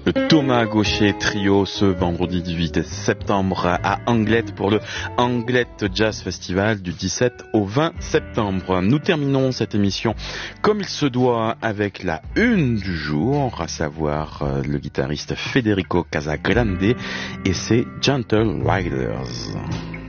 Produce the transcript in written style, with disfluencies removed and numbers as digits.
Le Thomas Gaucher Trio ce vendredi 18 septembre à Anglet pour le Anglet Jazz Festival du 17 au 20 septembre. Nous terminons cette émission comme il se doit avec la une du jour, à savoir le guitariste Federico Casagrande et ses Gentle Riders.